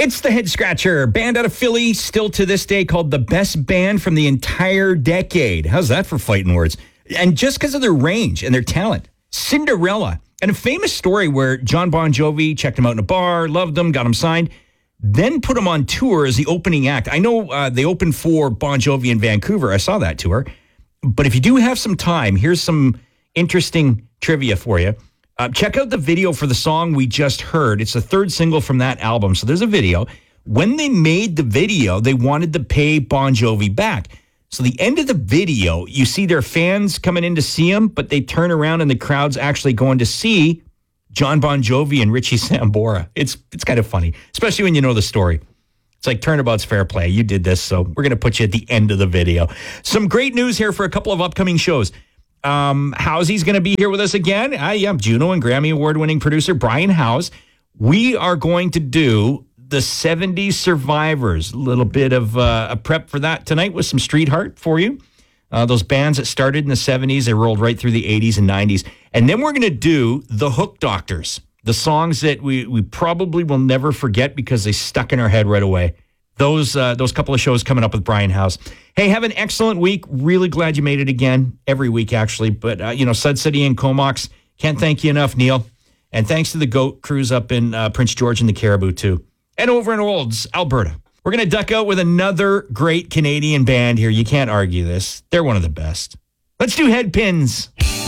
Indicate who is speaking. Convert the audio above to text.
Speaker 1: It's the Head Scratcher, band out of Philly, still to this day called the best band from the entire decade. How's that for fighting words? And just because of their range and their talent. Cinderella, and a famous story where John Bon Jovi checked him out in a bar, loved him, got him signed, then put him on tour as the opening act. I know they opened for Bon Jovi in Vancouver. I saw that tour. But if you do have some time, here's some interesting trivia for you. Check out the video for the song we just heard. It's the third single from that album. So there's a video. When they made the video, they wanted to pay Bon Jovi back. So the end of the video, you see their fans coming in to see him, but they turn around and the crowd's actually going to see John Bon Jovi and Richie Sambora. It's kind of funny, especially when you know the story. It's like turnabout's fair play. You did this, so we're going to put you at the end of the video. Some great news here for a couple of upcoming shows. Housy's going to be here with us again. Juno and Grammy Award-winning producer Brian House. We are going to do the 70s Survivors. A little bit of a prep for that tonight with some Street Heart for you. Those bands that started in the 70s, they rolled right through the 80s and 90s. And then we're going to do the Hook Doctors, the songs that we probably will never forget because they stuck in our head right away. Those couple of shows coming up with Brian House. Hey, have an excellent week. Really glad you made it again. Every week, actually. But, Sud City and Comox, can't thank you enough, Neil. And thanks to the GOAT crews up in Prince George and the Caribou, too. And over in Olds, Alberta. We're going to duck out with another great Canadian band here. You can't argue this. They're one of the best. Let's do Head Pins.